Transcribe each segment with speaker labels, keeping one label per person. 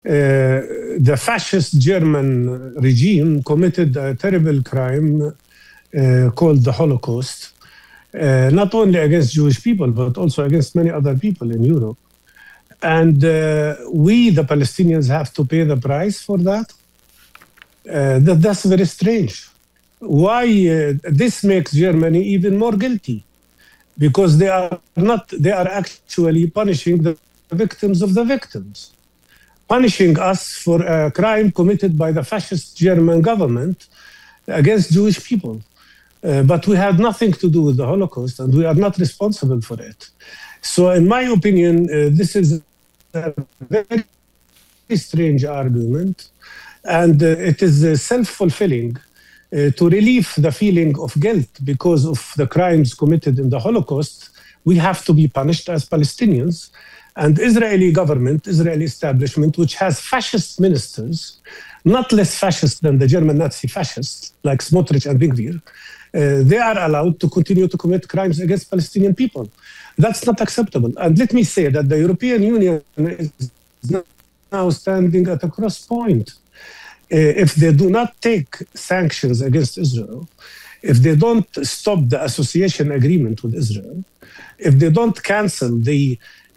Speaker 1: the fascist German regime committed a terrible crime called the Holocaust, not only against Jewish people, but also against many other people in Europe. And we, the Palestinians, have to pay the price for that. That's very strange. Why this makes Germany even more guilty? Because they are actually punishing the victims of the victims, punishing us for a crime committed by the fascist German government against Jewish people. But we had nothing to do with the Holocaust, and we are not responsible for it. So in my opinion, this is a very strange argument, and it is self-fulfilling to relieve the feeling of guilt because of the crimes committed in the Holocaust. We have to be punished as Palestinians. And Israeli government, Israeli establishment, which has fascist ministers, not less fascist than the German Nazi fascists, like Smotrich and Ben-Gvir, they are allowed to continue to commit crimes against Palestinian people. That's not acceptable. And let me say that the European Union is now standing at a cross point. If they do not take sanctions against Israel, if they don't stop the association agreement with Israel, if they don't cancel the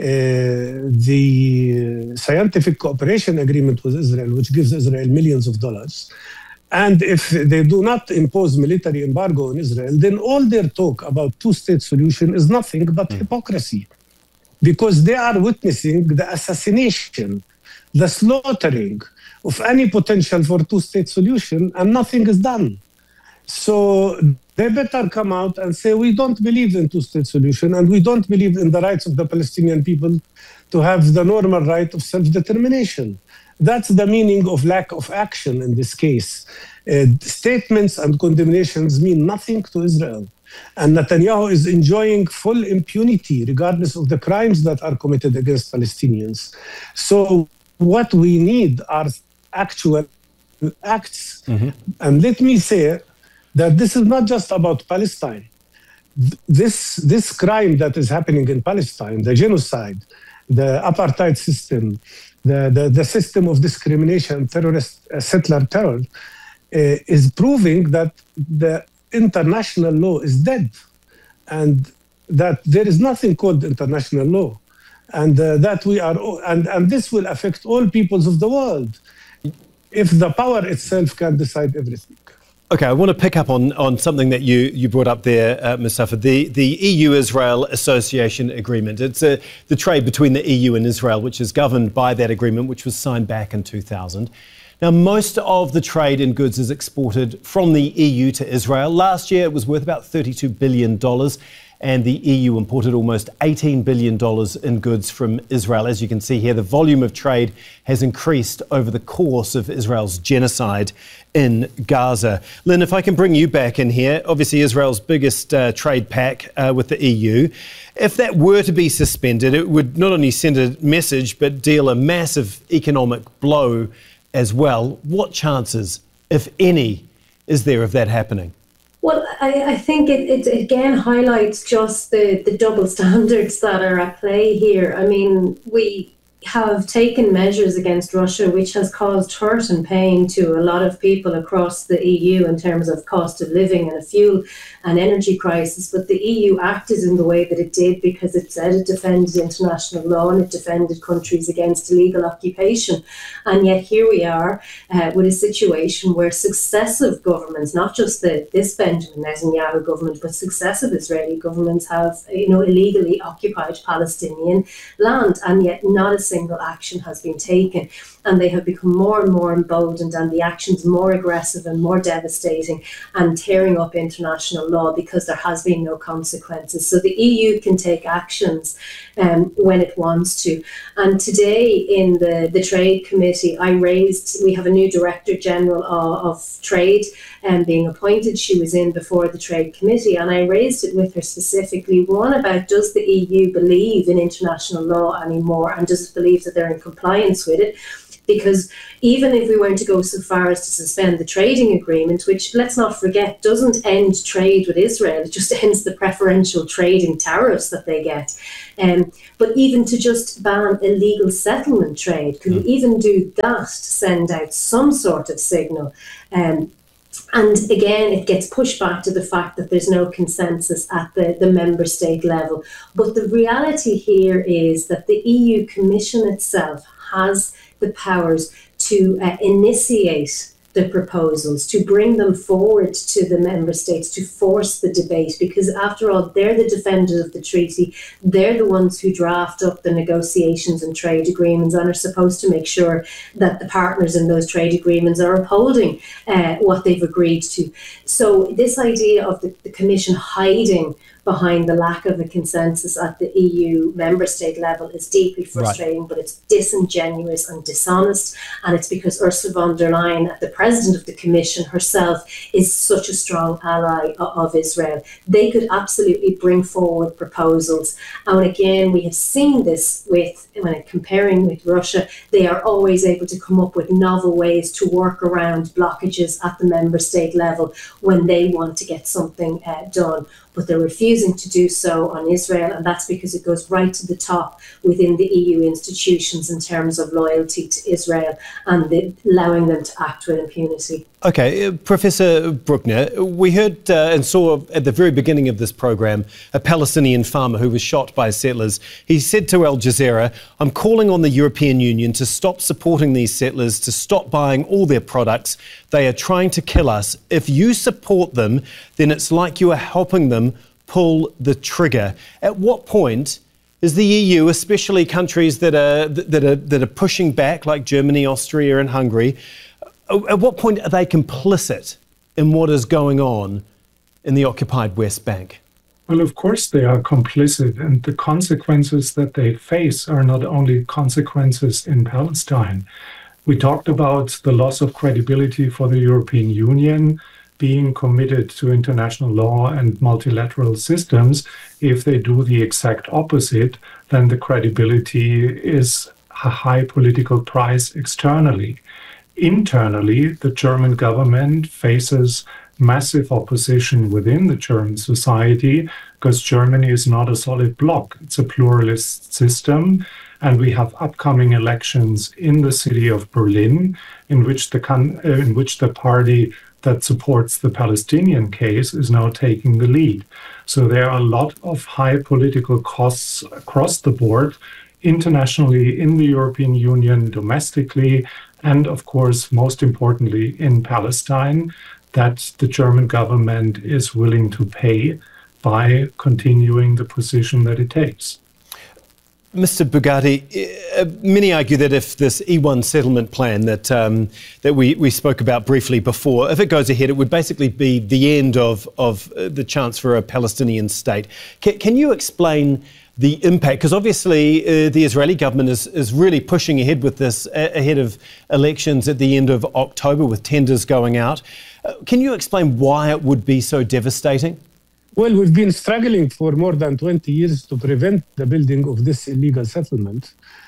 Speaker 1: scientific cooperation agreement with Israel, which gives Israel millions of dollars, and if they do not impose military embargo on Israel, then all their talk about two-state solution is nothing but hypocrisy, because they are witnessing the assassination, the slaughtering of any potential for two-state solution, and nothing is done. So they better come out and say, we don't believe in two-state solution, and we don't believe in the rights of the Palestinian people to have the normal right of self-determination. That's the meaning of lack of action in this case. Statements and condemnations mean nothing to Israel. And Netanyahu is enjoying full impunity regardless of the crimes that are committed against Palestinians. So what we need are actual acts. Mm-hmm. And let me say that this is not just about Palestine. This crime that is happening in Palestine, the genocide, the apartheid system, the system of discrimination, terrorist settler terror, is proving that the international law is dead, and that there is nothing called international law, and that we are, and this will affect all peoples of the world if the power itself can decide everything.
Speaker 2: Okay, I want to pick up on something that you brought up there, Mustafa, the EU-Israel Association Agreement. It's the trade between the EU and Israel, which is governed by that agreement, which was signed back in 2000. Now, most of the trade in goods is exported from the EU to Israel. Last year, it was worth about $32 billion, and the EU imported almost $18 billion in goods from Israel. As you can see here, the volume of trade has increased over the course of Israel's genocide in Gaza. Lynn, if I can bring you back in here, obviously Israel's biggest trade pact with the EU. If that were to be suspended, it would not only send a message, but deal a massive economic blow as well. What chances, if any, is there of that happening?
Speaker 3: Well, I think it again highlights just the double standards that are at play here. I mean, we have taken measures against Russia, which has caused hurt and pain to a lot of people across the EU in terms of cost of living and a fuel and energy crisis. But the EU acted in the way that it did because it said it defended international law and it defended countries against illegal occupation. And yet here we are with a situation where successive governments, not just this Benjamin Netanyahu government, but successive Israeli governments have, illegally occupied Palestinian land, and yet not a single action has been taken, and they have become more and more emboldened, and the actions more aggressive and more devastating and tearing up international law because there has been no consequences. So the EU can take actions when it wants to. And today in the Trade Committee, we have a new Director General of Trade being appointed. She was in before the Trade Committee, and I raised it with her specifically, one about, does the EU believe in international law anymore, and does it believe that they're in compliance with it? Because even if we weren't to go so far as to suspend the trading agreement, which, let's not forget, doesn't end trade with Israel, it just ends the preferential trading tariffs that they get. But even to just ban illegal settlement trade, could we even do that to send out some sort of signal? And again, it gets pushed back to the fact that there's no consensus at the member state level. But the reality here is that the EU Commission itself has the powers to initiate the proposals, to bring them forward to the member states, to force the debate, because after all, they're the defenders of the treaty. They're the ones who draft up the negotiations and trade agreements and are supposed to make sure that the partners in those trade agreements are upholding what they've agreed to. So this idea of the Commission hiding behind the lack of a consensus at the EU member state level is deeply frustrating, right. But it's disingenuous and dishonest. And it's because Ursula von der Leyen, the president of the Commission herself, is such a strong ally of Israel. They could absolutely bring forward proposals. And again, we have seen this when comparing with Russia, they are always able to come up with novel ways to work around blockages at the member state level when they want to get something done. But they're refusing to do so on Israel, and that's because it goes right to the top within the EU institutions in terms of loyalty to Israel and allowing them to act with impunity.
Speaker 2: Okay, Professor Bruckner, we heard and saw at the very beginning of this program a Palestinian farmer who was shot by settlers. He said to Al Jazeera, "I'm calling on the European Union to stop supporting these settlers, to stop buying all their products. They are trying to kill us. If you support them, then it's like you are helping them pull the trigger." At what point is the EU, especially countries that are pushing back, like Germany, Austria and Hungary, at what point are they complicit in what is going on in the occupied West Bank?
Speaker 4: Well, of course they are complicit, and the consequences that they face are not only consequences in Palestine. We talked about the loss of credibility for the European Union being committed to international law and multilateral systems. If they do the exact opposite, then the credibility is a high political price externally. Internally, the German government faces massive opposition within the German society because Germany is not a solid bloc. It's a pluralist system. And we have upcoming elections in the city of Berlin, in which the party that supports the Palestinian case is now taking the lead. So there are a lot of high political costs across the board, internationally, in the European Union, domestically, and of course, most importantly, in Palestine, that the German government is willing to pay by continuing the position that it takes.
Speaker 2: Mr. Bugatti, many argue that if this E1 settlement plan that we spoke about briefly before, if it goes ahead, it would basically be the end of the chance for a Palestinian state. Can you explain the impact? Because obviously the Israeli government is really pushing ahead with this ahead of elections at the end of October with tenders going out. Can you explain why it would be so devastating?
Speaker 1: Well, we've been struggling for more than 20 years to prevent the building of this illegal settlement.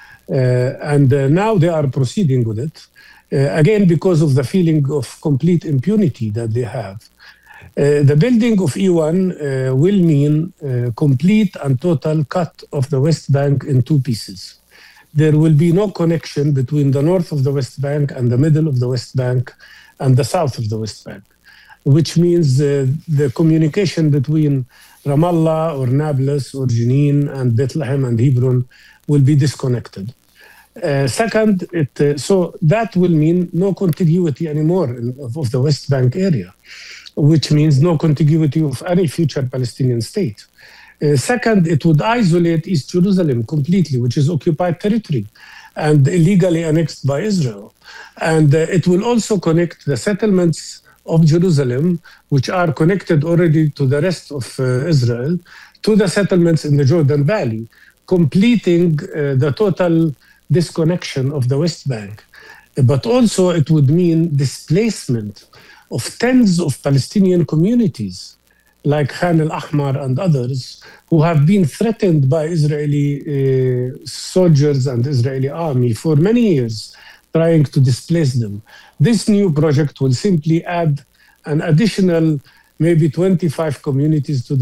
Speaker 1: And now they are proceeding with it, again, because of the feeling of complete impunity that they have. The building of E1 will mean complete and total cut of the West Bank in two pieces. There will be no connection between the north of the West Bank and the middle of the West Bank and the south of the West Bank, which means the communication between Ramallah or Nablus or Jenin and Bethlehem and Hebron will be disconnected. Second, so that will mean no contiguity anymore of the West Bank area, which means no contiguity of any future Palestinian state. Second, it would isolate East Jerusalem completely, which is occupied territory and illegally annexed by Israel. And it will also connect the settlements of Jerusalem, which are connected already to the rest of Israel, to the settlements in the Jordan Valley, completing the total disconnection of the West Bank. But also it would mean displacement of tens of Palestinian communities, like Khan al-Ahmar and others, who have been threatened by Israeli soldiers and Israeli army for many years. trying to displace them. This new project will simply add an additional maybe 25 communities to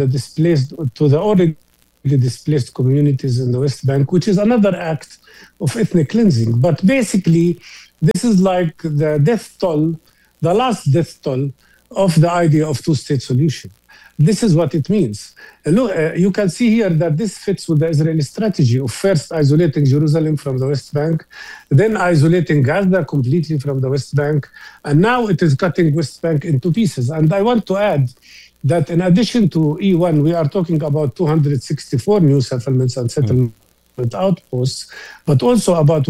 Speaker 1: the already displaced communities in the West Bank, which is another act of ethnic cleansing. But basically, this is like the death toll, the last death toll of the idea of two-state solution. This is what it means. Look, you can see here that this fits with the Israeli strategy of first isolating Jerusalem from the West Bank, then isolating Gaza completely from the West Bank, and now it is cutting West Bank into pieces. And I want to add that in addition to E1, we are talking about 264 new settlements and settlement outposts, but also about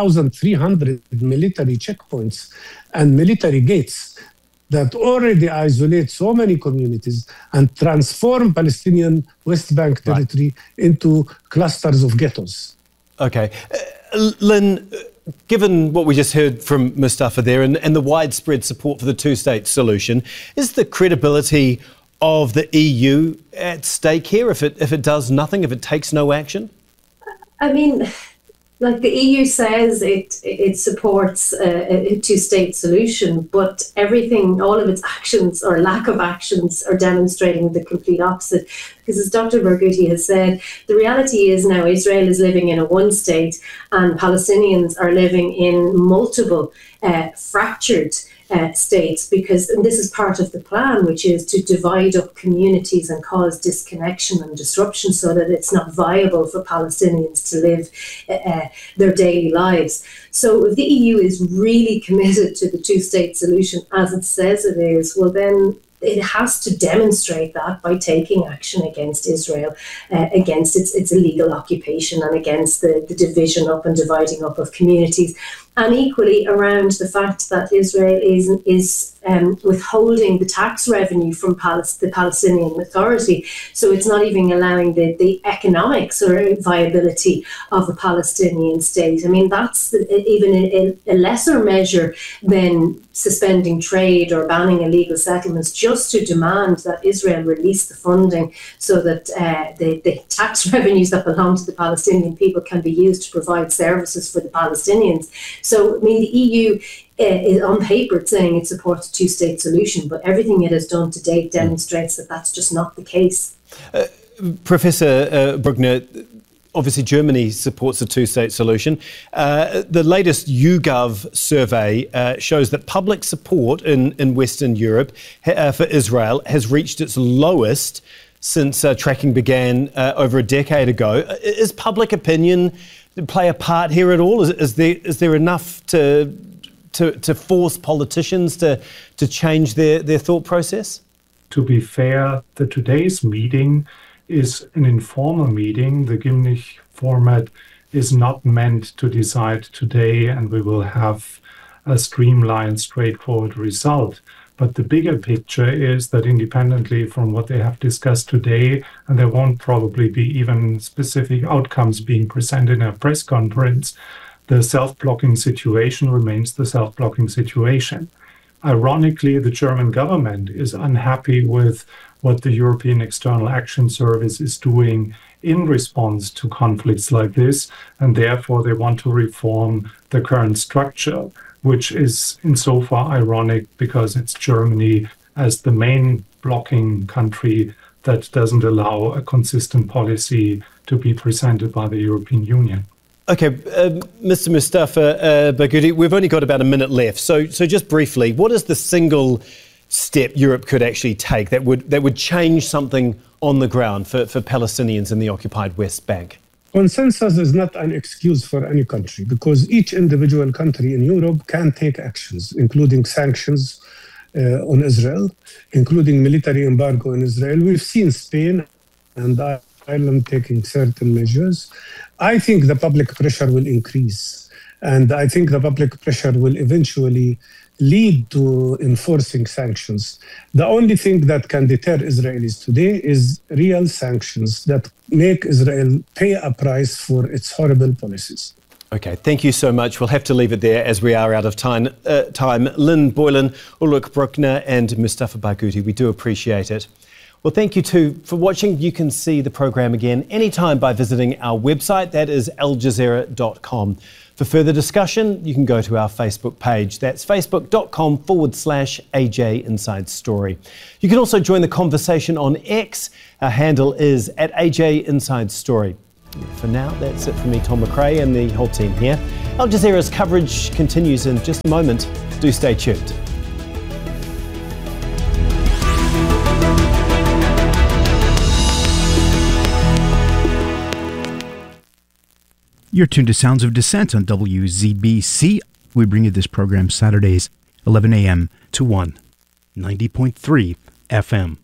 Speaker 1: 1,300 military checkpoints and military gates that already isolate so many communities and transform Palestinian West Bank territory into clusters of ghettos.
Speaker 2: Okay. Lynn, given what we just heard from Mustafa there and the widespread support for the two-state solution, is the credibility of the EU at stake here if it does nothing, if it takes no action?
Speaker 3: I mean, like the EU says it supports a two-state solution, but all of its actions or lack of actions are demonstrating the complete opposite. Because as Dr. Barghouti has said, the reality is now Israel is living in a one state and Palestinians are living in multiple fractured states, because and this is part of the plan, which is to divide up communities and cause disconnection and disruption so that it's not viable for Palestinians to live their daily lives. So if the EU is really committed to the two-state solution, as it says it is, well then it has to demonstrate that by taking action against Israel, against its illegal occupation and against the division up and dividing up of communities. And equally around the fact that Israel is withholding the tax revenue from the Palestinian Authority. So it's not even allowing the economics or viability of a Palestinian state. I mean, that's even a lesser measure than suspending trade or banning illegal settlements, just to demand that Israel release the funding so that the tax revenues that belong to the Palestinian people can be used to provide services for the Palestinians. So, I mean, the EU is on paper saying it supports a two-state solution, but everything it has done to date demonstrates that that's just not the case.
Speaker 2: Professor Bruckner, obviously Germany supports a two-state solution. The latest YouGov survey shows that public support in Western Europe for Israel has reached its lowest since tracking began over a decade ago. Is public opinion play a part here at all? Is there enough to force politicians to change their thought process?
Speaker 4: To be fair, today's meeting is an informal meeting. The Gimnich format is not meant to decide today, and we will have a streamlined, straightforward result. But the bigger picture is that independently from what they have discussed today, and there won't probably be even specific outcomes being presented in a press conference, the self-blocking situation remains the self-blocking situation. Ironically, the German government is unhappy with what the European External Action Service is doing in response to conflicts like this, and therefore they want to reform the current structure, which is insofar ironic because it's Germany as the main blocking country that doesn't allow a consistent policy to be presented by the European Union.
Speaker 2: Okay, Mr. Mustafa Barghouti, we've only got about a minute left. So just briefly, what is the single step Europe could actually take that would change something on the ground for Palestinians in the occupied West Bank?
Speaker 1: Consensus is not an excuse for any country, because each individual country in Europe can take actions, including sanctions on Israel, including military embargo on Israel. We've seen Spain and Ireland taking certain measures. I think the public pressure will increase, and I think the public pressure will eventually lead to enforcing sanctions. The only thing that can deter Israelis today is real sanctions that make Israel pay a price for its horrible policies.
Speaker 2: Okay, thank you so much. We'll have to leave it there as we are out of time. Lynn Boylan, Ulrich Bruckner and Mustafa Barghouti, we do appreciate it. Well, thank you too for watching. You can see the program again anytime by visiting our website, that is aljazeera.com. For further discussion, you can go to our Facebook page. That's facebook.com/AJ Inside Story. You can also join the conversation on X. Our handle is @AJ Inside Story. For now, that's it from me, Tom McRae, and the whole team here. Al Jazeera's coverage continues in just a moment. Do stay tuned.
Speaker 5: You're tuned to Sounds of Dissent on WZBC. We bring you this program Saturdays, 11 a.m. to 1, 90.3 FM.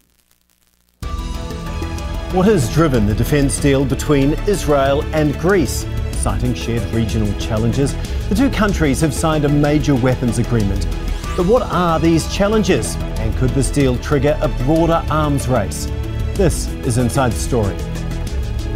Speaker 2: What has driven the defence deal between Israel and Greece? Citing shared regional challenges, the two countries have signed a major weapons agreement. But what are these challenges? And could this deal trigger a broader arms race? This is Inside Story.